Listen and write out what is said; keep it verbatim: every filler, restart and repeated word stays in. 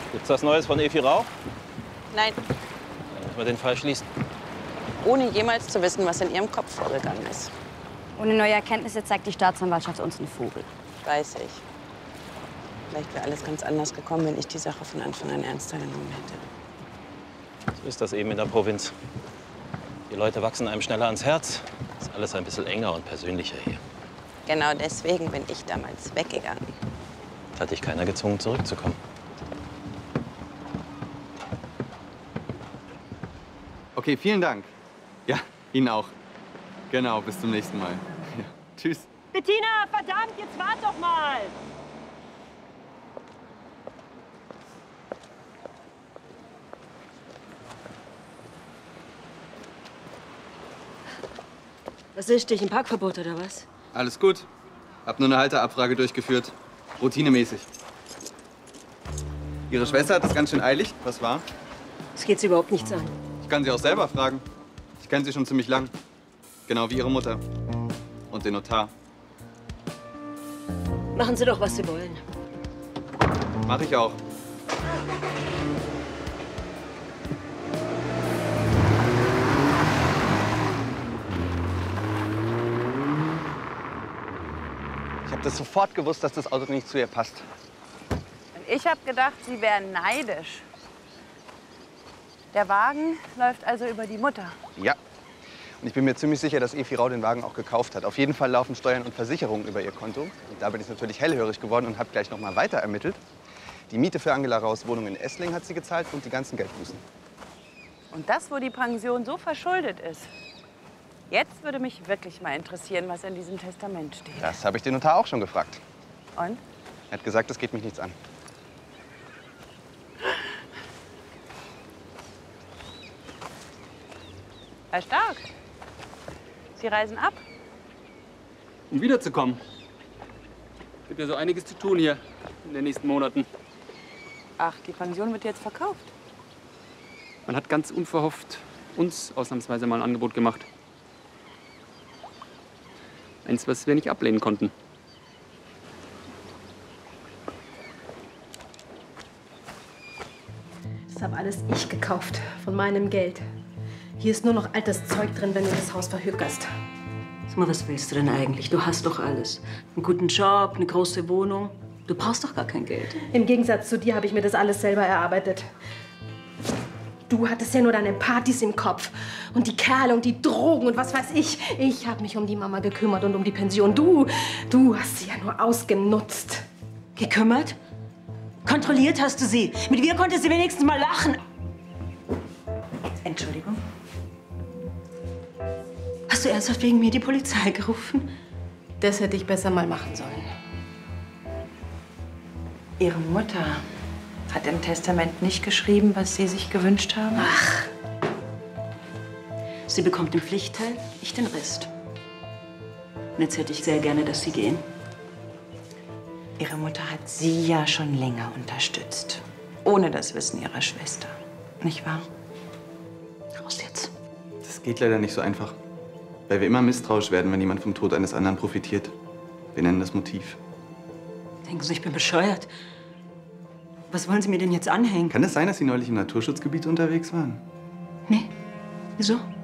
Gibt's was Neues von Efi Rauch? Nein. Dann müssen wir den Fall schließen. Ohne jemals zu wissen, was in ihrem Kopf vorgegangen ist. Ohne neue Erkenntnisse zeigt die Staatsanwaltschaft uns einen Vogel. Weiß ich. Vielleicht wäre alles ganz anders gekommen, wenn ich die Sache von Anfang an ernster genommen hätte. So ist das eben in der Provinz. Die Leute wachsen einem schneller ans Herz. Ist alles ein bisschen enger und persönlicher hier. Genau deswegen bin ich damals weggegangen. Da hat dich keiner gezwungen, zurückzukommen. Okay, vielen Dank. Ja, Ihnen auch. Genau, bis zum nächsten Mal. Ja, tschüss. Bettina, verdammt, jetzt wart doch mal! Was ist dich? Ein Parkverbot oder was? Alles gut. Hab nur eine Halterabfrage durchgeführt. Routinemäßig. Ihre Schwester hat es ganz schön eilig. Was war? Es geht sie überhaupt nichts an. Ich kann sie auch selber fragen. Ich kenne sie schon ziemlich lang. Genau wie ihre Mutter. Und den Notar. Machen Sie doch, was Sie wollen. Mach ich auch. Ich habe das sofort gewusst, dass das Auto nicht zu ihr passt. Und ich habe gedacht, Sie wären neidisch. Der Wagen läuft also über die Mutter. Ja. Und ich bin mir ziemlich sicher, dass Efi Rau den Wagen auch gekauft hat. Auf jeden Fall laufen Steuern und Versicherungen über ihr Konto. Und da bin ich natürlich hellhörig geworden und habe gleich noch mal weiter ermittelt. Die Miete für Angela Raus Wohnung in Essling hat sie gezahlt und die ganzen Geldbußen. Und das, wo die Pension so verschuldet ist. Jetzt würde mich wirklich mal interessieren, was in diesem Testament steht. Das habe ich den Notar auch schon gefragt. Und? Er hat gesagt, das geht mich nichts an. Herr Stark, Sie reisen ab? Um wiederzukommen. Es gibt ja so einiges zu tun hier in den nächsten Monaten. Ach, die Pension wird jetzt verkauft. Man hat ganz unverhofft uns ausnahmsweise mal ein Angebot gemacht. Eins, was wir nicht ablehnen konnten. Das habe alles ich gekauft, von meinem Geld. Hier ist nur noch altes Zeug drin, wenn du das Haus verhökerst. Sag mal, was willst du denn eigentlich? Du hast doch alles. Einen guten Job, eine große Wohnung. Du brauchst doch gar kein Geld. Im Gegensatz zu dir habe ich mir das alles selber erarbeitet. Du hattest ja nur deine Partys im Kopf und die Kerle und die Drogen und was weiß ich. Ich habe mich um die Mama gekümmert und um die Pension. Du, du hast sie ja nur ausgenutzt. Gekümmert? Kontrolliert hast du sie. Mit mir konnte sie wenigstens mal lachen. Entschuldigung. Hast du ernsthaft wegen mir die Polizei gerufen? Das hätte ich besser mal machen sollen. Ihre Mutter hat im Testament nicht geschrieben, was Sie sich gewünscht haben? Ach. Sie bekommt den Pflichtteil, ich den Rest. Und jetzt hätte ich sehr gerne, dass Sie gehen. Ihre Mutter hat Sie ja schon länger unterstützt. Ohne das Wissen Ihrer Schwester. Nicht wahr? Raus jetzt. Das geht leider nicht so einfach. Weil wir immer misstrauisch werden, wenn jemand vom Tod eines anderen profitiert. Wir nennen das Motiv. Denken Sie, ich bin bescheuert? Was wollen Sie mir denn jetzt anhängen? Kann es sein, dass Sie neulich im Naturschutzgebiet unterwegs waren? Nee. Wieso?